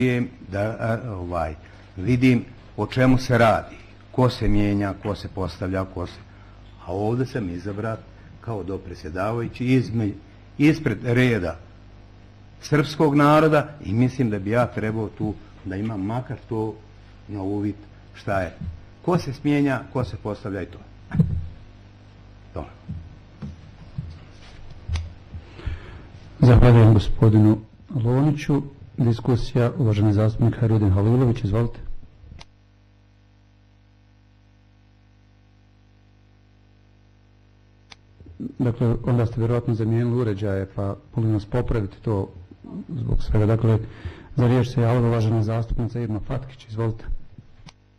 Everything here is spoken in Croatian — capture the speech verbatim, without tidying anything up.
da ovaj, vidim o čemu se radi, ko se mijenja, ko se postavlja, ko se... A ovdje sam izabrat kao dopredsjedavajući izme, ispred reda srpskog naroda i mislim da bi ja trebao tu da imam makar to na uvid šta je. Ko se smijenja, ko se postavlja i to. To. Zahvaljujem gospodinu Loniću. Diskusija, uvaženi zastupnik Hajrudin Halilović, izvolite. Dakle, onda ste vjerojatno zamijenili uređaje, pa molim nas popraviti to zbog svega. Dakle, za riječ se javila uvažena zastupnica Irma Fatkić, izvolite.